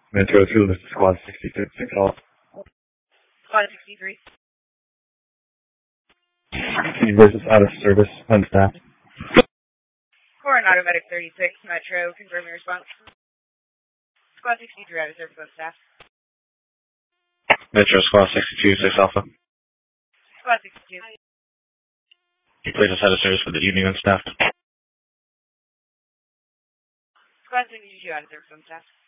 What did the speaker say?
Metro 2, this is Squad 63. Squad 63. Versus out of service, unstaffed. Coronado Medic 36, Metro, confirm your response. Squad 63 out of service, unstaffed. Metro Squad 62, 6 Alpha. Squad 62. You place us out of service for the evening unstaffed. Squad 62 out of service, unstaffed.